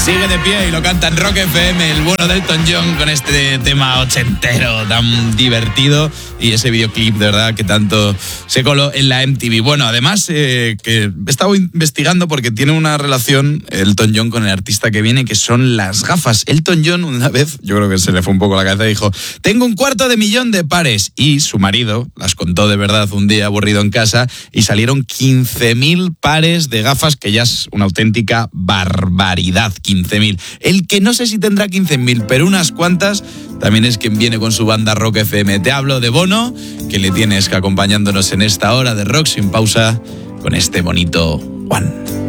Sigue de pie y lo canta en Rock FM, el bueno de Elton John, con este tema ochentero tan divertido y ese videoclip de verdad que tanto se coló en la MTV. Bueno, además que he estado investigando porque tiene una relación Elton John con el artista que viene, que son las gafas. Elton John una vez, yo creo que se le fue un poco la cabeza, dijo: tengo 250.000 de pares, y su marido las contó de verdad un día aburrido en casa y salieron 15.000 pares de gafas, que ya es una auténtica barbaridad. 15.000. El que no sé si tendrá 15.000, pero unas cuantas, también es quien viene con su banda Rock FM. Te hablo de Bono, que le tienes que acompañándonos en esta hora de Rock sin pausa con este bonito One.